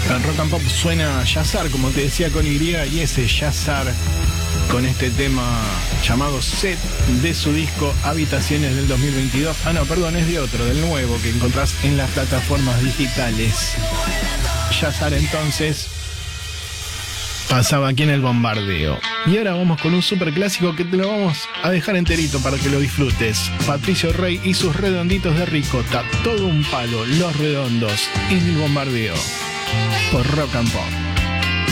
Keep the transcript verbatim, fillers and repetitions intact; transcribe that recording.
En Rock and Pop suena Yazar, como te decía, con Y, y ese Yazar con este tema llamado Set de su disco Habitaciones del dos mil veintidós. Ah, no, perdón, es de otro, del nuevo que encontrás en las plataformas digitales. Yazar entonces pasaba aquí en el bombardeo. Y ahora vamos con un super clásico que te lo vamos a dejar enterito para que lo disfrutes. Patricio Rey y sus redonditos de ricota. Todo un palo, Los Redondos, en el bombardeo por Rock and Pop.